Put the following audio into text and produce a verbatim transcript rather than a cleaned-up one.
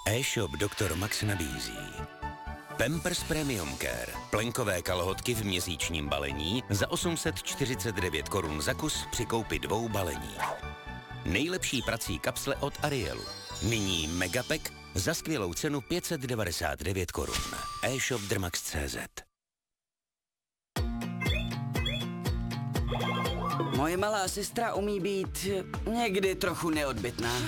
E-shop doktor Max nabízí Pampers Premium Care. Plenkové kalhotky v měsíčním balení za osm set čtyřicet devět korun za kus při koupi dvou balení. Nejlepší prací kapsle od Arielu. Nyní Megapack za skvělou cenu pět set devadesát devět korun. E-shop Drmax tečka cé zet. Moje malá sestra umí být někdy trochu neodbytná.